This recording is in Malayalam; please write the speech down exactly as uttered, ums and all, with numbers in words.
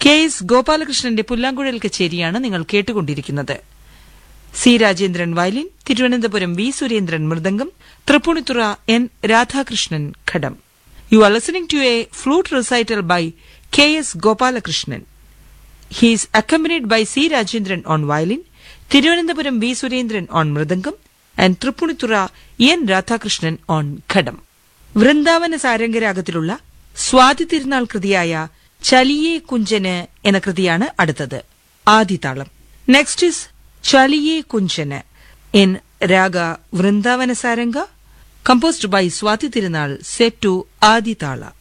കെ എസ് ഗോപാലകൃഷ്ണന്റെ പുല്ലാങ്കുഴൽ കച്ചേരിയാണ് നിങ്ങൾ കേട്ടുകൊണ്ടിരിക്കുന്നത്. C Rajendran violin, Thiruvananthapuram V Surendran mridangam, Tripunithura N Radhakrishnan ghatam. You are listening to A flute recital by K S Gopalakrishnan. He is accompanied by C. Rajendran on violin, Thiruvananthapuram V. Surendran on mridangam, and Tripunitura N. Radhakrishnan on ഘടം. വൃന്ദാവന സാരംഗരാഗത്തിലുള്ള സ്വാതി തിരുനാൾ കൃതിയായ ചലിയേ കുഞ്ചന് എന്ന കൃതിയാണ് അടുത്തത്. ആദിതാളം. Next is ചലിയേ Kunchan in raga Vrindavana സാരംഗ, composed by Swati Tirunal, set to Aditala.